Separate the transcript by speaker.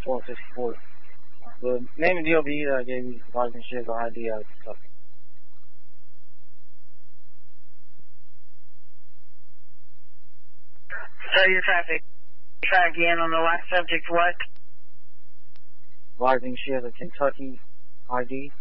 Speaker 1: 1264. The name of DOB that I gave you, Rising Shield, the ID out of Kentucky.
Speaker 2: So your traffic. Try again on the last subject, what?
Speaker 1: Rising Shield of Kentucky ID.